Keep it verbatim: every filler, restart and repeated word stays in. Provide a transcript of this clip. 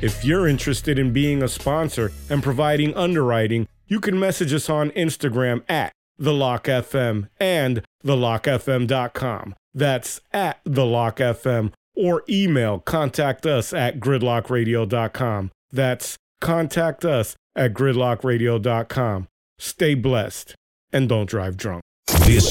If you're interested in being a sponsor and providing underwriting, you can message us on Instagram at The Lock F M and the lock f m dot com. That's at The Lock F M, or email contact us at gridlock radio dot com. That's contact us at gridlock radio dot com. Stay blessed and don't drive drunk. This